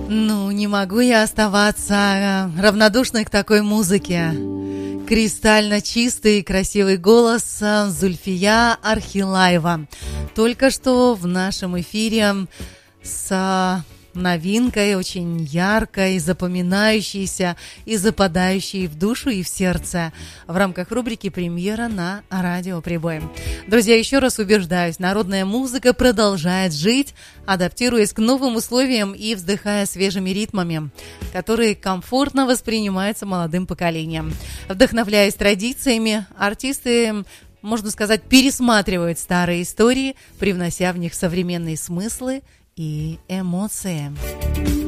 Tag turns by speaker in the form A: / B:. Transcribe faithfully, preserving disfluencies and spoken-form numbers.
A: Ну, не могу я оставаться равнодушной к такой музыке. Кристально чистый и красивый голос Зульфия Архилаева. Только что в нашем эфире с новинкой, очень яркой, запоминающейся и западающей в душу и в сердце в рамках рубрики «Премьера» на Радио Прибой. Друзья, еще раз убеждаюсь, народная музыка продолжает жить, адаптируясь к новым условиям и вздыхая свежими ритмами, которые комфортно воспринимаются молодым поколением. Вдохновляясь традициями, артисты, можно сказать, пересматривают старые истории, привнося в них современные смыслы и эмоции.